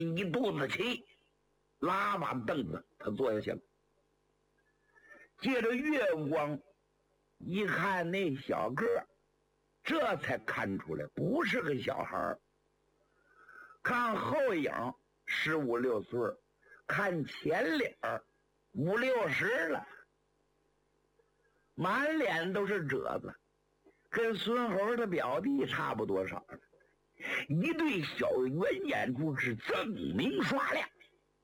一肚子气，拉把凳子他坐下去了。借着月光一看那小个儿，这才看出来不是个小孩儿。看后影15、16岁，看前脸50、60了，满脸都是褶子，跟孙猴的表弟差不多少了。一对小圆眼珠是锃明刷亮。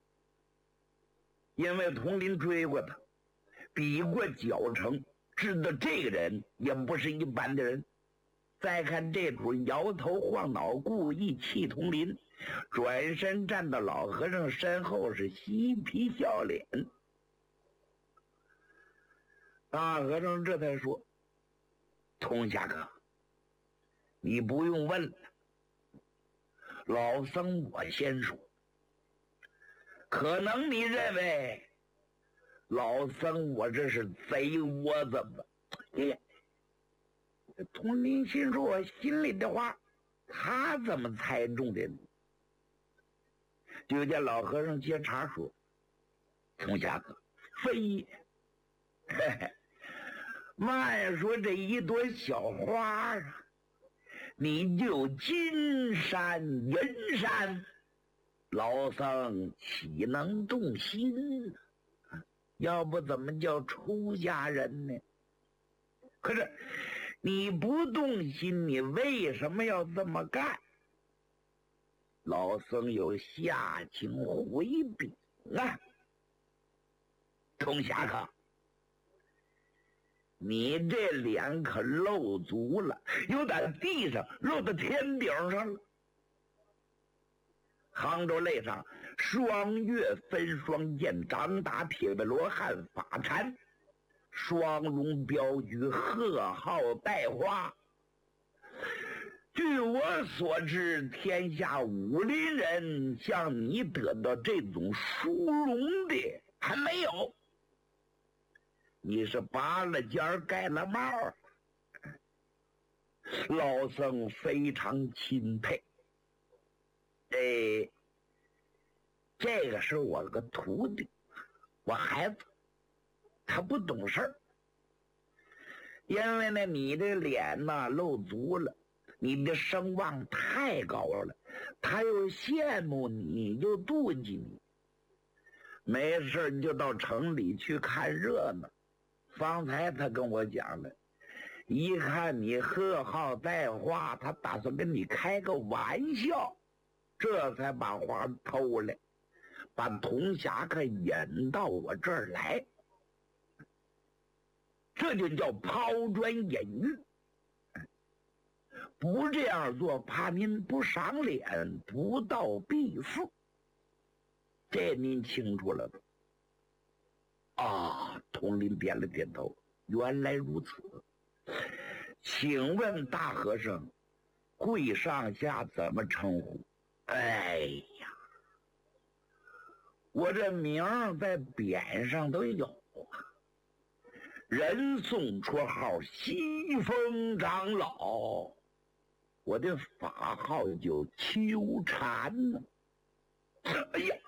因为佟林追过他，比过脚程，知道这个人也不是一般的人。再看这主摇头晃脑，故意气佟林，转身站到老和尚身后，是嬉皮笑脸。大和尚这才说：“佟侠客，你不用问了，老僧我先说。可能你认为老僧我这是贼窝子吧？”佟林心说：“我心里的话，他怎么猜中的呢？”就见老和尚接茬说：“佟侠客，非也。慢说这一朵小花啊，你就有金山银山，老僧岂能动心呢？要不怎么叫出家人呢？可是你不动心，你为什么要这么干？”老僧有下情回禀啊，佟侠客，你这脸可露足了，由打地上露到天顶上了。杭州擂上双月分双剑，掌打铁背罗汉法禅，双龙镖局，鹤号带花。据我所知，天下武林人像你得到这种殊荣的还没有。你是拔了尖儿盖了帽，老僧非常钦佩。这个是我个徒弟，我孩子，他不懂事儿。因为呢，你的脸呐露足了，你的声望太高了，他又羡慕你，又妒忌你。没事你就到城里去看热闹。方才他跟我讲了，一看你鹤号带花，他打算跟你开个玩笑，这才把花偷来，把佟侠客引到我这儿来。这就叫抛砖引玉。不这样做，怕您不赏脸，不到必死。这您清楚了吧？啊，佟林点了点头，原来如此。请问大和尚，贵上下怎么称呼？哎呀，我这名在匾上都有啊。人送绰号西风长老，我的法号就秋蝉呢。哎呀！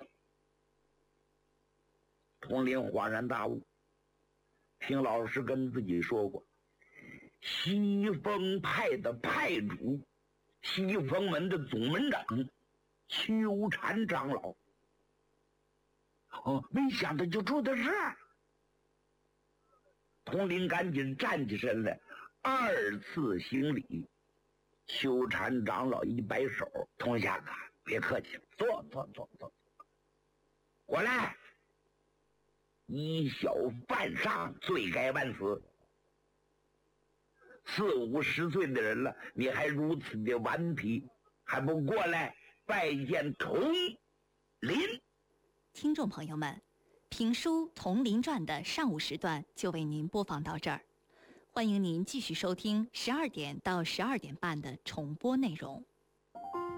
佟林恍然大悟，听老师跟自己说过，西风派的派主，西风门的总门长秋蝉长老。没想到就住在这儿。佟林赶紧站起身来，2次行礼。秋蝉长老一摆手：“佟侠客，别客气了，坐，过来。以小犯上，罪该万死。40、50岁的人了，你还如此的顽皮，还不过来拜见佟林？” 听众朋友们，评书《佟林传》的上午时段就为您播放到这儿，欢迎您继续收听12点到12点半的重播内容。